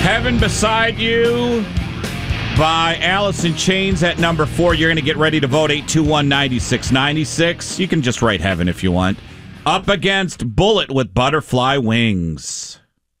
Heaven Beside You by Alice in Chains at number 4. You're going to get ready to vote 821-9696. You can just write Heaven if you want. Up against Bullet with Butterfly Wings.